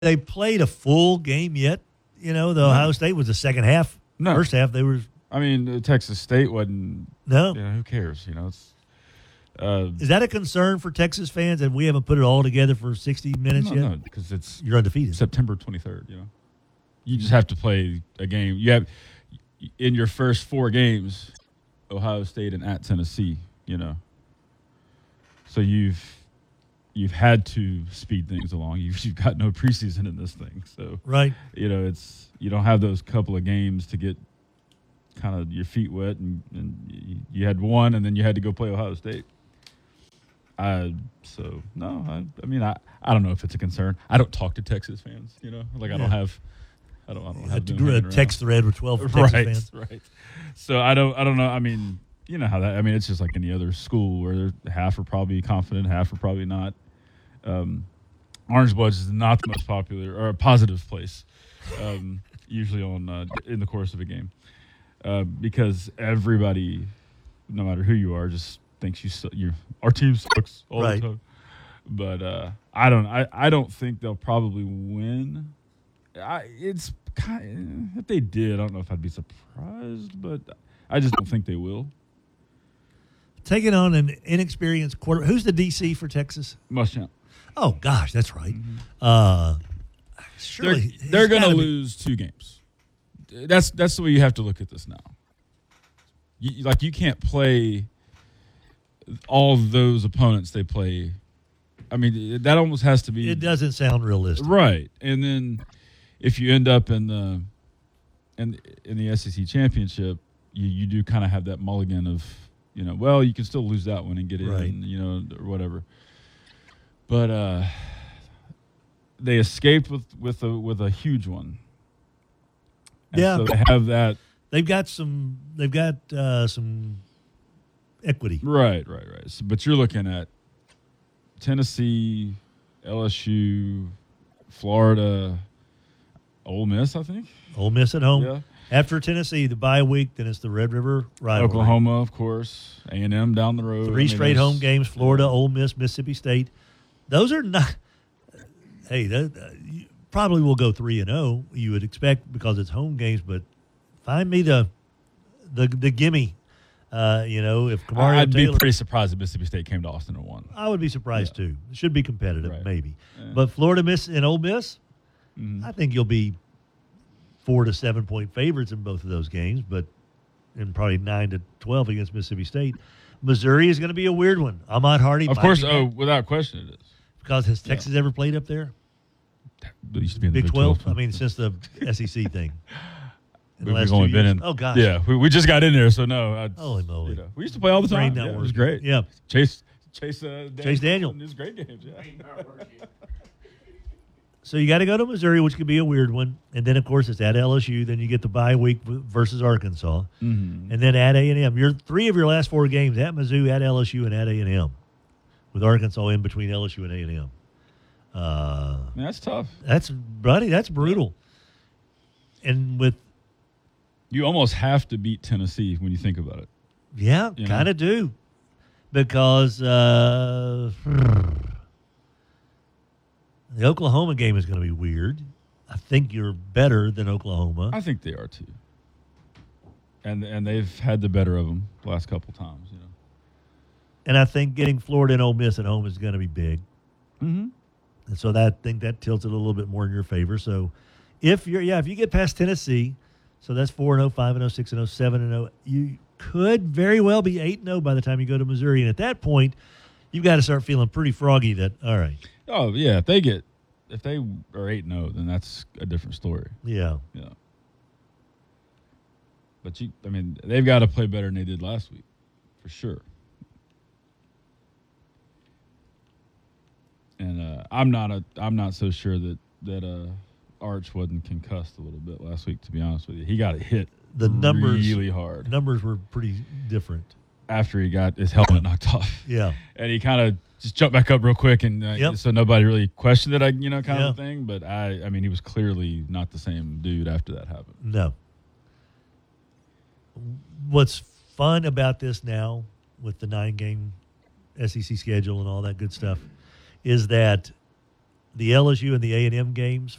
they played a full game yet. You know, the Ohio State was the second half. No. First half, they were. I mean, Texas State wasn't. No. You know, who cares? You know, it's. Is that a concern for Texas fans that we haven't put it all together for 60 minutes yet? No, because it's you're undefeated. September 23rd. You know, you just have to play a game. You have in your first 4 games, Ohio State and at Tennessee. You know, so you've had to speed things along. You've got no preseason in this thing, so right. You know, it's you don't have those couple of games to get kind of your feet wet, and you had one, and then you had to go play Ohio State. So no, I mean I don't know if it's a concern. I don't talk to Texas fans, you know, like I don't have a text thread with 12 Texas fans. Right. So I don't know. I mean, you know how that. I mean, it's just like any other school where half are probably confident, half are probably not. Orange Bloods is not the most popular or a positive place, usually in the course of a game, because everybody, no matter who you are, just thinks our team sucks all the time. But I don't think they'll probably win. It's kind of, if they did, I don't know if I'd be surprised, but I just don't think they will. Taking on an inexperienced quarterback. Who's the DC for Texas? Muschamp. Oh gosh, that's right. Mm-hmm. Surely they're going to lose 2 games. That's the way you have to look at this now. You can't play all those opponents they play. I mean, that almost has to be. It doesn't sound realistic, right? And then if you end up in the SEC championship, you do kind of have that mulligan of, you know, well, you can still lose that one and get in, you know, or whatever. But they escaped with a huge one. And yeah, so they have that. They've got some equity. Right. So, but you're looking at Tennessee, LSU, Florida, Ole Miss, I think. Ole Miss at home. Yeah. After Tennessee, the bye week, then it's the Red River rivalry. Oklahoma, of course. A&M down the road. 3 straight home games, Florida, Ole Miss, Mississippi State. Those are not – hey, you probably will go 3-0, you would expect, because it's home games, but find me the gimme. You know, if Kamari I'd Taylor, be pretty surprised if Mississippi State came to Austin and won. I would be surprised too. It should be competitive, maybe. Yeah. But Florida Miss and Ole Miss, I think you'll be 4 to 7 point favorites in both of those games, but and probably 9 to 12 against Mississippi State. Missouri is going to be a weird one. Ahmad Hardy, of course, without question, it is. Because has Texas ever played up there? It used to be in the Big 12. I mean, since the SEC thing. We've only been in. Oh gosh. Yeah, we just got in there, so no. Holy moly! You know, we used to play all the time. Yeah, it was great. Yeah. Chase Daniel. His great games. Yeah. So you got to go to Missouri, which could be a weird one, and then of course it's at LSU. Then you get the bye week versus Arkansas, and then at A&M. Your 3 of your last 4 games at Mizzou, at LSU, and at A&M, with Arkansas in between LSU and A&M. That's tough. That's brutal. And with you almost have to beat Tennessee when you think about it. Yeah, kind of do, because the Oklahoma game is going to be weird. I think you're better than Oklahoma. I think they are too, and they've had the better of them the last couple times. You know, and I think getting Florida and Ole Miss at home is going to be big. Mm-hmm. And so I think that tilts it a little bit more in your favor. So if you get past Tennessee, so that's 4-0, 5-0, 6-0, 7-0, you could very well be 8-0 by the time you go to Missouri. And at that point, you've got to start feeling pretty froggy that, all right. Oh, yeah, if they are 8-0, then that's a different story. Yeah. Yeah. But they've got to play better than they did last week, for sure. And I'm not so sure that Arch wasn't concussed a little bit last week, to be honest with you. He got hit really hard. Numbers were pretty different. After he got his helmet knocked off. Yeah. And he kind of just jumped back up real quick, and so nobody really questioned it, kind of thing. But, he was clearly not the same dude after that happened. No. What's fun about this now with the 9-game SEC schedule and all that good stuff is that the LSU and the A&M games